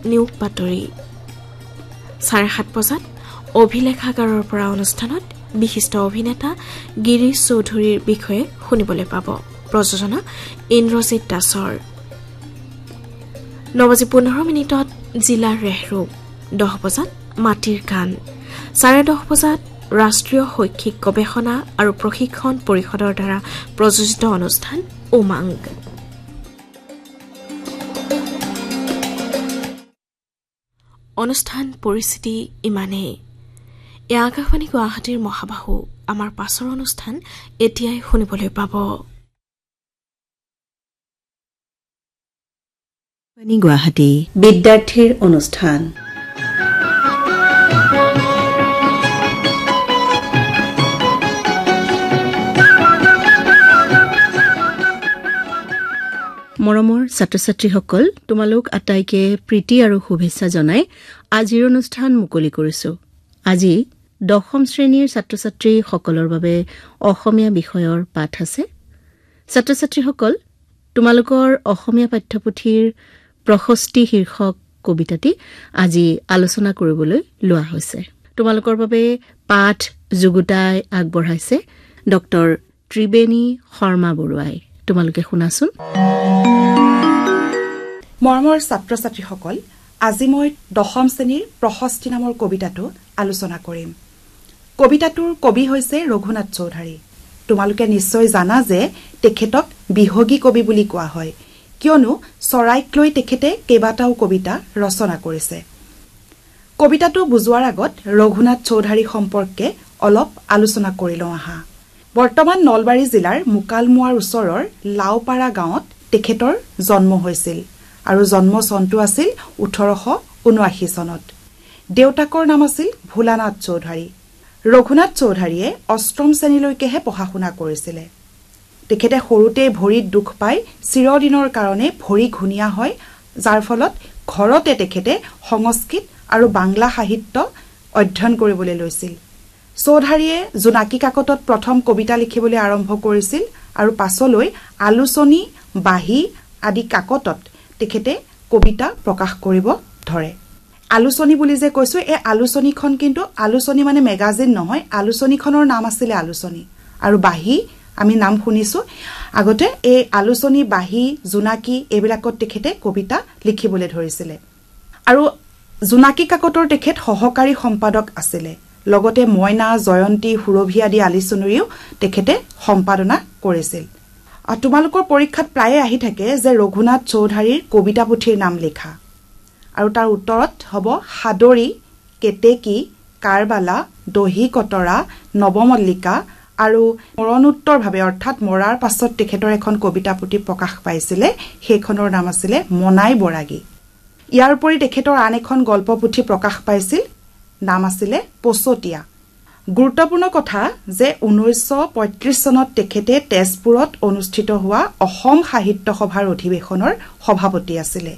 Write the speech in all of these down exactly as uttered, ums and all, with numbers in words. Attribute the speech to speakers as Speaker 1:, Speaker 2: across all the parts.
Speaker 1: নিয়োগ বাতৰি চাৰে সাত বজাত অভিলেখাগাৰৰ পৰা অনুষ্ঠানত বিশিষ্ট অভিনেতা গিৰীশ চৌধুৰীৰ বিষয়ে শুনিবলৈ পাব প্ৰযোজনা ইন্দ্ৰজিৎ দাসৰ ন বাজি পোন্ধৰ মিনিটত জিলাৰ ৰেহৰূপ দহ বজাত মাটিৰ গান চাৰে দহ বজাত ৰাষ্ট্ৰীয় শৈক্ষিক গৱেষণা আৰু প্ৰশিক্ষণ পৰিষদৰ দ্বাৰা প্ৰযোজিত অনুষ্ঠান উমাংগ অনুষ্ঠান পৰিস্থিতি ইমানেই এয়া আকাশবাণী গুৱাহাটীৰ মহাবাহু আমাৰ পাছৰ অনুষ্ঠান এতিয়াই শুনিবলৈ পাব
Speaker 2: গুৱাহাটী বিদ্যাৰ্থীৰ অনুষ্ঠান মৰমৰ ছাত্ৰ ছাত্ৰীসকল তোমালোক আটাইকে প্ৰীতি আৰু শুভেচ্ছা জনাই আজিৰ অনুষ্ঠান মুকলি কৰিছো আজি দশম শ্ৰেণীৰ ছাত্ৰ ছাত্ৰী সকলৰ বাবে অসমীয়া বিষয়ৰ পাঠ আছে ছাত্ৰ ছাত্ৰীসকল তোমালোকৰ অসমীয়া পাঠ্যপুথিৰ প্ৰশস্তি শীৰ্ষক কবিতাটি আজি আলোচনা কৰিবলৈ লোৱা হৈছে তোমালোকৰ বাবে পাঠ যুগুতাই আগবঢ়াইছে ডক্টৰ ত্ৰিবেণী শৰ্মা বৰুৱাই তোমালোকে শুনাছোন
Speaker 3: মৰমৰ ছাত্ৰ ছাত্ৰীসকল আজি মই দশম শ্ৰেণীৰ প্ৰশস্তি নামৰ কবিতাটো আলোচনা কৰিম কবিতাটোৰ কবি হৈছে ৰঘুনাথ চৌধুৰী তোমালোকে নিশ্চয় জানা যে তেখেতক বিহগী কবি বুলি কোৱা হয় কিয়নো চৰাইক লৈ তেখেতে কেইবাটাও কবিতা ৰচনা কৰিছে কবিতাটো বুজোৱাৰ আগত ৰঘুনাথ চৌধুৰী সম্পৰ্কে অলপ আলোচনা কৰি লওঁ আহা বৰ্তমান নলবাৰী জিলাৰ মুকালমুৱাৰ ওচৰৰ লাওপাৰা গাঁৱত তেখেতৰ জন্ম হৈছিল আৰু জন্ম চনটো আছিল ওঠৰশ ঊনাশী চনত দেউতাকৰ নাম আছিল ভোলানাথ চৌধুৰী ৰঘুনাথ চৌধুৰীয়ে অষ্টম শ্ৰেণীলৈকেহে পঢ়া শুনা কৰিছিল তেখেতে সৰুতে ভৰিত দুখ পাই চিৰদিনৰ কাৰণে ভৰি ঘুনিয়া হয় যাৰ ফলত ঘৰতে তেখেতে সংস্কৃত আৰু বাংলা সাহিত্য অধ্যয়ন কৰিবলৈ লৈছিল চৌধুৰীয়ে জোনাকী কাকতত প্ৰথম কবিতা লিখিবলৈ আৰম্ভ কৰিছিল আৰু পাছলৈ আলোচনী বাহী আদি কাকতত তেখেতে কবিতা প্ৰকাশ কৰিব ধৰে আলোচনী বুলি যে কৈছো এই আলোচনীখন কিন্তু আলোচনী মানে মেগাজিন নহয় আলোচনীখনৰ নাম আছিল আলোচনী আৰু বাহী আমি নাম শুনিছো আগতে এই আলোচনী বাহী জোনাকী এইবিলাকত তেখেতে কবিতা লিখিবলৈ ধৰিছিল আৰু জোনাকী কাকতৰ তেখেত সহকাৰী সম্পাদক আছিল লগতে ময়না জয়ন্তী সুৰভি আদি আলোচনীও তেখেতে সম্পাদনা কৰিছিল আৰু তোমালোকৰ পৰীক্ষাত প্ৰায়ে আহি থাকে যে ৰঘুনাথ চৌধুৰীৰ কবিতা পুথিৰ নাম লিখা আৰু তাৰ উত্তৰত হ'ব হাদৰী কেতেকী কাৰবালা দহি কটৰা নৱমল্লিকা আৰু মৰণোত্তৰভাৱে অৰ্থাৎ মৰাৰ পাছত তেখেতৰ এখন কবিতা পুথি প্ৰকাশ পাইছিলে সেইখনৰ নাম আছিলে মনাই বৰাগী ইয়াৰ উপৰি তেখেতৰ আন এখন গল্প পুথি প্ৰকাশ পাইছিল নাম আছিলে পছতীয়া গুৰুত্বপূৰ্ণ কথা যে ঊনৈছশ পঁয়ত্ৰিশ চনত তেখেতে তেজপুৰত অনুষ্ঠিত হোৱা অসম সাহিত্য সভাৰ অধিৱেশনৰ সভাপতি আছিল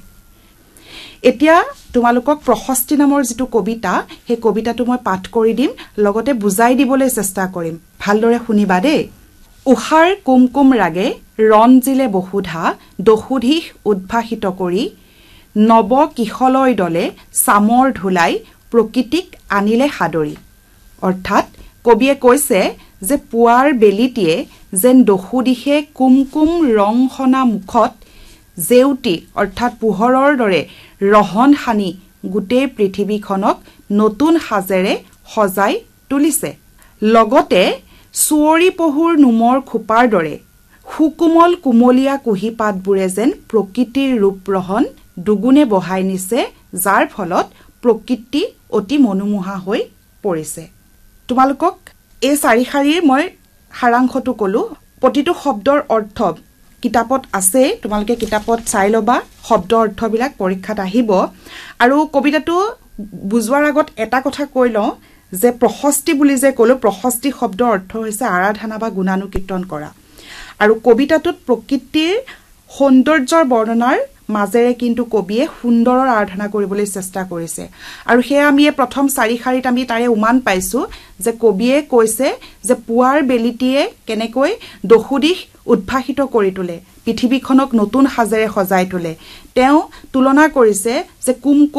Speaker 3: এতিয়া তোমালোকক প্ৰশস্তি নামৰ যিটো কবিতা সেই কবিতাটো মই পাঠ কৰি দিম লগতে বুজাই দিবলৈ চেষ্টা কৰিম ভালদৰে শুনিবা দেই উষাৰ কুমকুম ৰাগে ৰঞ্জিলে বহুধা দহুধিষ উদ্ভাসিত কৰি নৱ কিশলয় দলে চামৰ ধুলাই প্ৰকৃতিক আনিলে সাদৰী অৰ্থাৎ কবিয়ে কৈছে যে পুৱাৰ বেলিটিয়ে যেন দহুদিশে কুমকুম ৰং সনা মুখত জেউতি অৰ্থাৎ পোহৰৰ দৰে ৰহন হানি গোটেই পৃথিৱীখনক নতুন সাজেৰে সজাই তুলিছে লগতে সুৱৰী পহুৰ নুমৰ খোপাৰ দৰে সুকুমল কুমলীয়া কুহি পাতবোৰে যেন প্ৰকৃতিৰ ৰূপৰহন দুগুণে বঢ়াই নিছে যাৰ ফলত প্ৰকৃতি অতি মনোমোহা হৈ পৰিছে তোমালোকক এই চাৰি শাৰীৰ মই সাৰাংশটো কলো প্ৰতিটো শব্দৰ অৰ্থ কিতাপত আছে তোমালোকে কিতাপত চাই লবা শব্দ অৰ্থবিলাক পৰীক্ষাত আহিব আৰু কবিতাটো বুজোৱাৰ আগত এটা কথা কৈ লওঁ যে প্ৰশস্তি বুলি যে কলো প্ৰশস্তি শব্দৰ অৰ্থ হৈছে আৰাধনা বা গুণানুকীৰ্তন কৰা আৰু কবিতাটোত প্ৰকৃতিৰ সৌন্দৰ্যৰ বৰ্ণনাৰ মাজেৰে কিন্তু কবিয়ে সুন্দৰৰ আৰাধনা কৰিবলৈ চেষ্টা কৰিছে আৰু হে আমি প্ৰথম চাৰি শাৰীত আমি তাৰে উমান পাইছো যে কবিয়ে কৈছে যে পুৱাৰ বেলিটিয়ে কেনেকৈ দহুদিশ উদ্ভাসিত কৰি তোলে পৃথিৱীখনক নতুন সাজেৰে সজাই তোলে তেওঁ তুলনা কৰিছে যে কুম